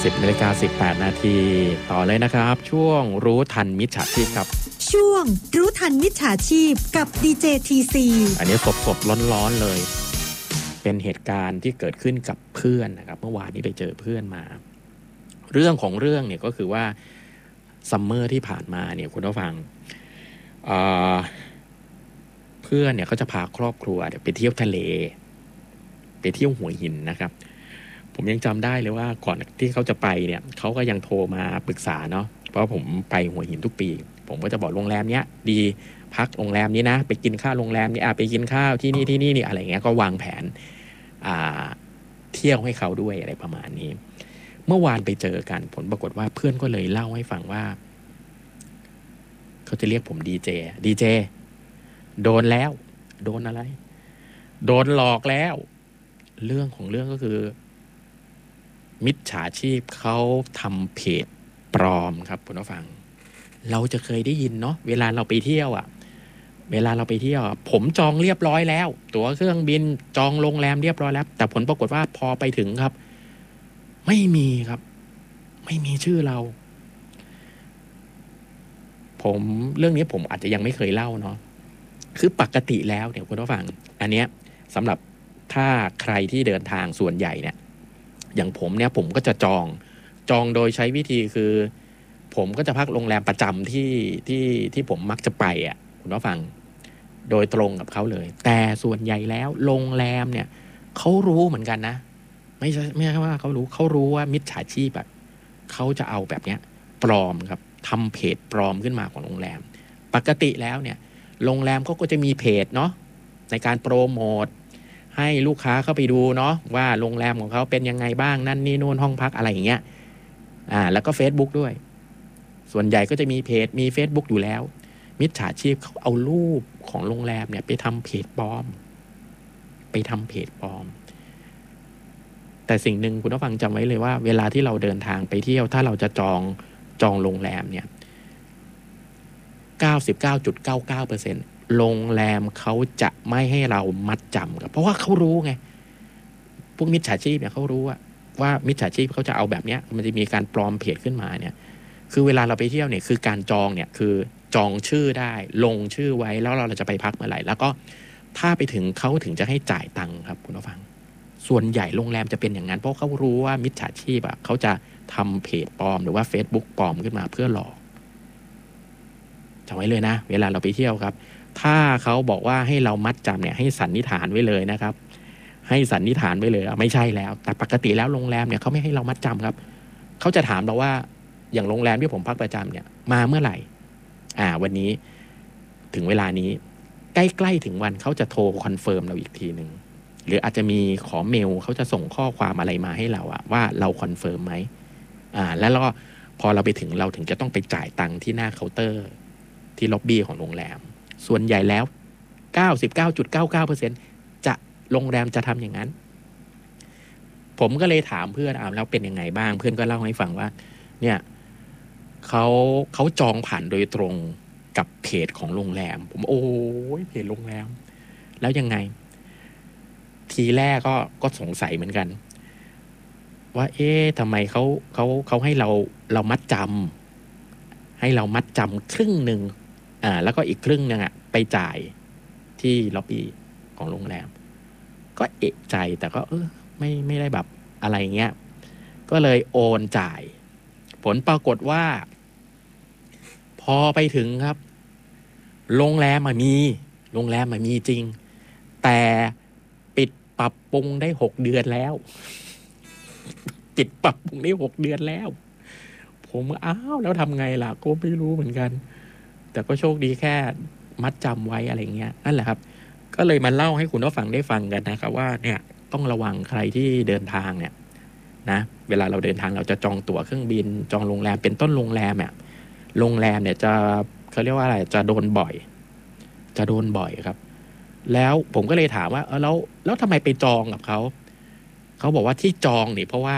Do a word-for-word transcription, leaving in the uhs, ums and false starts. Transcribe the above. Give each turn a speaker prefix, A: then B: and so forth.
A: สิบนาฬิกาสิบแปดนาทีต่อเลยนะครับช่วงรู้ทันมิจฉาชีพครับ
B: ช่วงรู้ทันมิจฉาชีพกับดีเจ ที ซี
A: อันนี้สดๆร้อนๆเลยเป็นเหตุการณ์ที่เกิดขึ้นกับเพื่อนนะครับเมื่อวานนี้ไปเจอเพื่อนมาเรื่องของเรื่องเนี่ยก็คือว่าซัมเมอร์ที่ผ่านมาเนี่ยคุณผู้ฟังเอ่อเพื่อนเนี่ยเขาจะพาครอบครัวไปเที่ยวทะเลไปเที่ยวหัวหินนะครับผมยังจำได้เลยว่าก่อนที่เขาจะไปเนี่ยเขาก็ยังโทรมาปรึกษาเนาะเพราะผมไปหัวหินทุกปีผมก็จะบอกโรงแรมเนี้ยดีพักโรงแรมนี้นะไปกินข้าวโรงแรมนี้อ่ะไปกินข้าวที่นี่ที่นี่นี่อะไรเงี้ยก็วางแผนอ่าเที่ยวให้เขาด้วยอะไรประมาณนี้เมื่อวานไปเจอกันผลปรากฏว่าเพื่อนก็เลยเล่าให้ฟังว่าเขาจะเรียกผมดีเจดีเจโดนแล้วโดนอะไรโดนหลอกแล้วเรื่องของเรื่องก็คือมิจฉาชีพเขาทำเพจปลอมครับคุณผู้ฟังเราจะเคยได้ยินเนาะเวลาเราไปเที่ยวอ่ะเวลาเราไปเที่ยวผมจองเรียบร้อยแล้วตั๋วเครื่องบินจองโรงแรมเรียบร้อยแล้วแต่ผลปรากฏว่าพอไปถึงครับไม่มีครับไม่มีชื่อเราผมเรื่องนี้ผมอาจจะยังไม่เคยเล่าเนาะคือปกติแล้วเนี่ยคุณผู้ฟังอันเนี้ยสำหรับถ้าใครที่เดินทางส่วนใหญ่เนี่ยอย่างผมเนี่ยผมก็จะจองจองโดยใช้วิธีคือผมก็จะพักโรงแรมประจำที่ที่ที่ผมมักจะไปอ่ะคุณผู้ฟังโดยตรงกับเขาเลยแต่ส่วนใหญ่แล้วโรงแรมเนี่ยเขารู้เหมือนกันนะไม่ใช่ไม่ใช่ว่าเขารู้เขารู้ว่ามิจฉาชีพแบบเขาจะเอาแบบเนี้ยปลอมครับทำเพจปลอมขึ้นมาของโรงแรมปกติแล้วเนี่ยโรงแรมเขาก็จะมีเพจเนาะในการโปรโมทให้ลูกค้าเข้าไปดูเนาะว่าโรงแรมของเขาเป็นยังไงบ้างนั่นนี่โน่นห้องพักอะไรอย่างเงี้ยอ่าแล้วก็ Facebook ด้วยส่วนใหญ่ก็จะมีเพจมี Facebook อยู่แล้วมิจฉาชีพเขาเอารูปของโรงแรมเนี่ยไปทำเพจปลอมไปทำเพจปลอมแต่สิ่งหนึ่งคุณผู้ฟังจำไว้เลยว่าเวลาที่เราเดินทางไปเที่ยวถ้าเราจะจองจองโรงแรมเนี่ย เก้าสิบเก้าจุดเก้าเก้าเปอร์เซ็นต์ โรงแรมเขาจะไม่ให้เรามัดจำครับเพราะว่าเขารู้ไงพวกมิจฉาชีพเนี่ยเขารู้ว่าว่ามิจฉาชีพเขาจะเอาแบบเนี้ยมันจะมีการปลอมเพจขึ้นมาเนี่ยคือเวลาเราไปเที่ยวเนี่ยคือการจองเนี่ยคือจองชื่อได้ลงชื่อไว้แล้วเราจะไปพักเมื่อไหร่แล้วก็ถ้าไปถึงเขาถึงจะให้จ่ายตังค์ครับคุณผู้ฟังส่วนใหญ่โรงแรมจะเป็นอย่างนั้นเพราะเขารู้ว่ามิจฉาชีพอ่ะเขาจะทำเพจปลอมหรือว่า Facebook ปลอมขึ้นมาเพื่อหลอกจำไว้เลยนะเวลาเราไปเที่ยวครับถ้าเขาบอกว่าให้เรามัดจำเนี่ยให้สันนิษฐานไว้เลยนะครับให้สันนิษฐานไว้เลยไม่ใช่แล้วแต่ปกติแล้วโรงแรมเนี่ยเขาไม่ให้เรามัดจำครับเขาจะถามเราว่าอย่างโรงแรมที่ผมพักประจำเนี่ยมาเมื่อไหร่อ่าวันนี้ถึงเวลานี้ใกล้ๆถึงวันเขาจะโทรคอนเฟิร์มเราอีกทีหนึ่งหรืออาจจะมีขอเมลเขาจะส่งข้อความอะไรมาให้เราอะว่าเราคอนเฟิร์มไหมอ่าแล้วก็พอเราไปถึงเราถึงจะต้องไปจ่ายตังค์ที่หน้าเคาน์เตอร์ที่ล็อบบี้ของโรงแรมส่วนใหญ่แล้ว เก้าสิบเก้าจุดเก้าเก้าเปอร์เซ็นต์ จะโรงแรมจะทำอย่างนั้นผมก็เลยถามเพื่อนอ่าแล้วเป็นยังไงบ้างเพื่อนก็เล่าให้ฟังว่าเนี่ยเขาเขาจองผ่านโดยตรงกับเพจของโรงแรมผมโอ้ยเพจโรงแรมแล้วยังไงทีแรกก็ก็สงสัยเหมือนกันว่าเอ๊ะทำไมเขาเขาเขาให้เราเรามัดจำให้เรามัดจำครึ่งหนึ่งอ่าแล้วก็อีกครึ่งนึงอ่ะไปจ่ายที่ล็อบบี้ของโรงแรมก็เอะใจแต่ก็เออไม่ไม่ได้แบบอะไรเงี้ยก็เลยโอนจ่ายผลปรากฏว่าพอไปถึงครับโรงแรมมันมีโรงแรมมันมีจริงแต่ปิดปรับปรุงได้หกเดือนแล้วปิดปรับปรุงได้หกเดือนแล้วผมอ้าวแล้วทำไงล่ะก็ไม่รู้เหมือนกันแต่ก็โชคดีแค่มัดจำไว้อะไรเงี้ยนั่นแหละครับก็เลยมาเล่าให้คุณผู้ฟังได้ฟังกันนะครับว่าเนี่ยต้องระวังใครที่เดินทางเนี่ยนะเวลาเราเดินทางเราจะจองตั๋วเครื่องบินจองโรงแรมเป็นต้นโรงแรมเนี่ยโรงแรมเนี่ยจะเขาเรียกว่าอะไรจะโดนบ่อยจะโดนบ่อยครับแล้วผมก็เลยถามว่าเออแล้วแล้วทำไมไปจองกับเขาเขาบอกว่าที่จองเนี่ยเพราะว่า